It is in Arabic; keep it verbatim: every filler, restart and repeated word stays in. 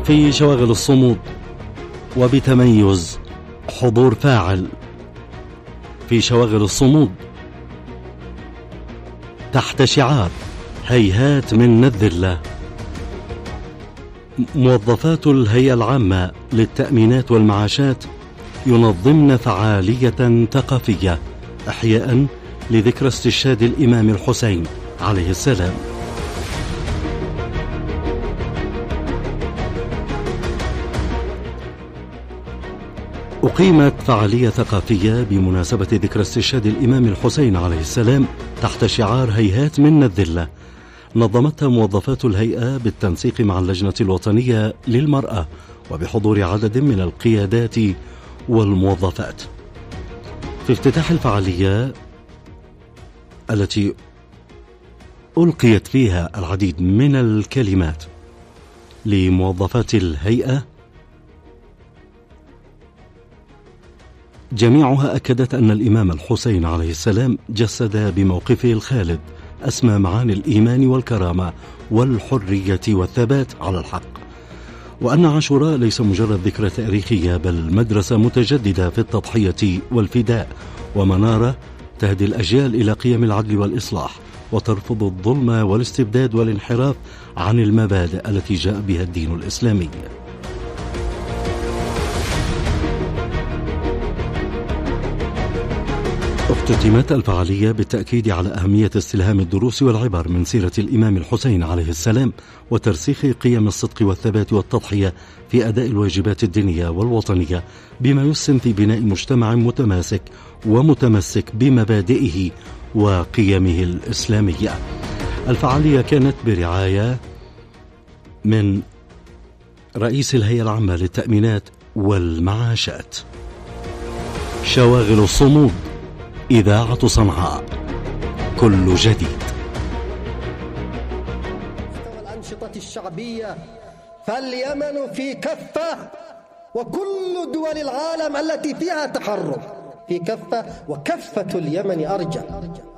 في شواغل الصمود وبتميز حضور فاعل في شواغل الصمود تحت شعار هيهات من الذلة. موظفات الهيئة العامة للتأمينات والمعاشات ينظمن فعالية ثقافية إحياء لذكرى استشهاد الإمام الحسين عليه السلام. أقيمت فعالية ثقافية بمناسبة ذكرى استشهاد الإمام الحسين عليه السلام تحت شعار هيهات من الذلة، نظمتها موظفات الهيئة بالتنسيق مع اللجنة الوطنية للمرأة وبحضور عدد من القيادات والموظفات. في افتتاح الفعالية التي ألقيت فيها العديد من الكلمات لموظفات الهيئة، جميعها أكدت أن الإمام الحسين عليه السلام جسد بموقفه الخالد أسمى معاني الإيمان والكرامة والحرية والثبات على الحق، وأن عاشوراء ليس مجرد ذكرى تاريخية بل مدرسة متجددة في التضحية والفداء ومنارة تهدي الأجيال إلى قيم العدل والإصلاح وترفض الظلم والاستبداد والانحراف عن المبادئ التي جاء بها الدين الإسلامي. اختتمت الفعالية بالتأكيد على أهمية استلهام الدروس والعبر من سيرة الإمام الحسين عليه السلام وترسيخ قيم الصدق والثبات والتضحية في أداء الواجبات الدينية والوطنية، بما يسهم في بناء مجتمع متماسك ومتمسك بمبادئه وقيمه الإسلامية. الفعالية كانت برعاية من رئيس الهيئة العامة للتأمينات والمعاشات. شواغل الصمود، إذاعة صنعاء، كل جديد. مستوى الأنشطة الشعبية فاليمن في كفة وكل دول العالم التي فيها تحرك في كفة، وكفة اليمن أرجى.